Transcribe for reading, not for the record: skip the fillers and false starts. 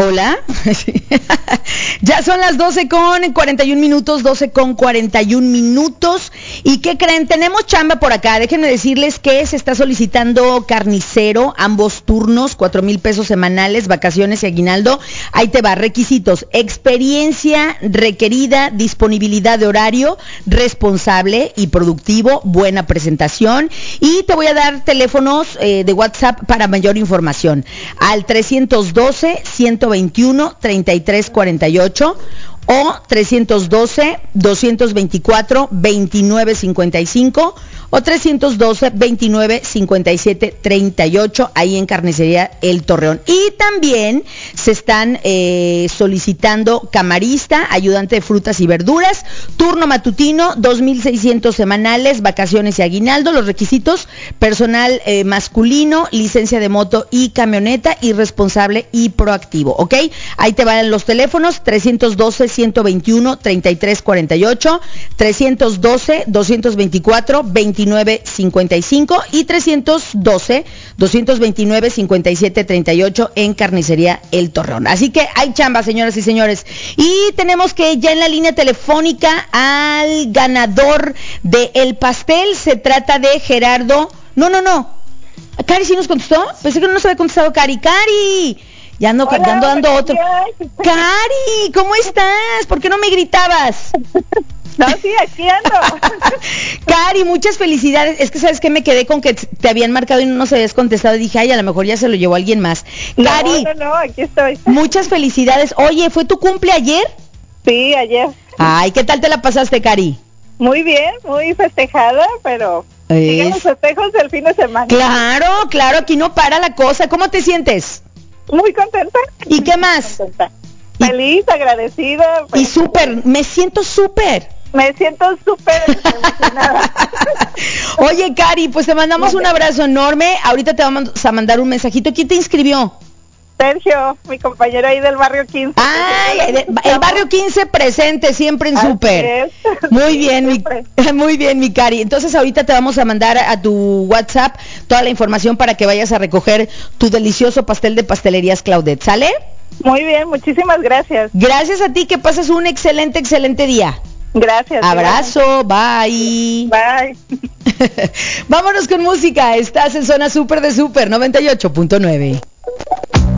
Hola. Ya son las 12:41, 12:41. ¿Y qué creen? Tenemos chamba por acá. Déjenme decirles que se está solicitando carnicero, ambos turnos, 4,000 pesos semanales, vacaciones y aguinaldo. Ahí te va, requisitos: experiencia requerida, disponibilidad de horario, responsable y productivo, buena presentación. Y te voy a dar teléfonos de WhatsApp para mayor información. Al 312-121-3348 o 312-224-2955 o 312-2957-38, ahí en Carnicería El Torreón. Y también se están solicitando camarista, ayudante de frutas y verduras, turno matutino, 2,600 semanales, vacaciones y aguinaldo. Los requisitos: personal masculino, licencia de moto y camioneta, y responsable y proactivo, ¿ok? Ahí te van los teléfonos: 312-121-3348, 312-224-2955 y 312-229-5738 en Carnicería El Torreón. Así que hay chamba, señoras y señores. Y tenemos que ya en la línea telefónica al ganador del pastel. Se trata de Gerardo. No. Cari sí nos contestó. Pensé que no nos había contestado Cari. ¡Cari! Ya ando dando otro. Cari, ¿cómo estás? ¿Por qué no me gritabas? No, sí, aquí ando. Cari, muchas felicidades. Es que sabes que me quedé con que te habían marcado y no nos habías contestado. Y dije, ay, a lo mejor ya se lo llevó alguien más. Cari, No, aquí estoy. Muchas felicidades. Oye, ¿fue tu cumple ayer? Sí, ayer. Ay, ¿qué tal te la pasaste, Cari? Muy bien, muy festejada, pero siguen los festejos del fin de semana. Claro, aquí no para la cosa. ¿Cómo te sientes? Muy contenta. ¿Y qué más? Contenta. Feliz, agradecida. Y súper, me siento súper. Me siento súper emocionada. Oye, Cari, pues te mandamos un abrazo enorme. Ahorita te vamos a mandar un mensajito. ¿Quién te inscribió? Sergio, mi compañero ahí del barrio 15. Ay, el barrio 15 presente, siempre en súper. Muy bien, mi Cari. Entonces ahorita te vamos a mandar a tu WhatsApp toda la información para que vayas a recoger tu delicioso pastel de Pastelerías Claudette, ¿sale? Muy bien, muchísimas gracias. Gracias a ti, que pases un excelente día. Gracias. Abrazo, bye. Bye. Vámonos con música. Estás en Zona Súper de Súper 98.9.